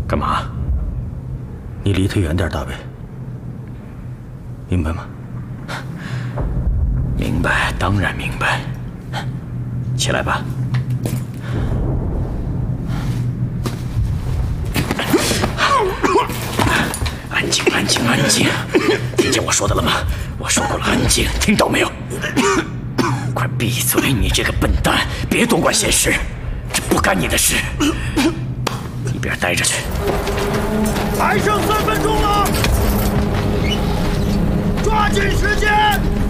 干嘛？你离他远点，大卫。明白吗？明白，当然明白。起来吧。安静，安静，安静！听见我说的了吗？我说过了，安静，听到没有？快闭嘴！你这个笨蛋，别多管闲事，这不干你的事。一边待着去。 还剩3分钟了，抓紧时间！